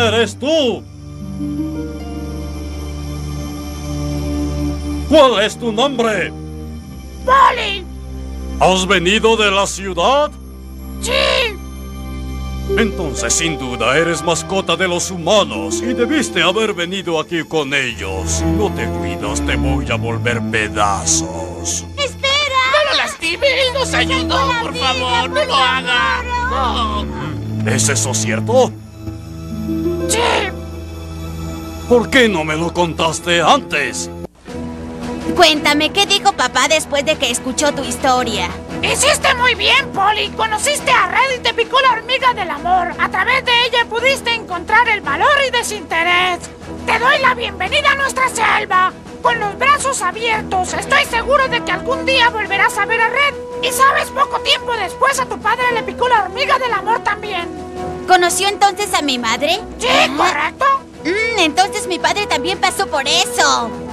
eres tú? ¿Cuál es tu nombre? ¡Polly! ¿Has venido de la ciudad? ¡Sí! Entonces, sin duda, eres mascota de los humanos y debiste haber venido aquí con ellos. Si no te cuidas, te voy a volver pedazos. ¡Espera! ¡No lo lastime! ¡Él nos ayudó! ¡Por favor, no lo haga! ¡No! ¿Es eso cierto? ¡Sí! ¿Por qué no me lo contaste antes? Cuéntame, ¿qué dijo papá después de que escuchó tu historia? Hiciste muy bien, Polly. Conociste a Red y te picó la hormiga del amor. A través de ella pudiste encontrar el valor y desinterés. Te doy la bienvenida a nuestra selva. Con los brazos abiertos, estoy seguro de que algún día volverás a ver a Red. Y sabes, poco tiempo después a tu padre le picó la hormiga del amor también. ¿Conoció entonces a mi madre? Sí, correcto. Entonces mi padre también pasó por eso.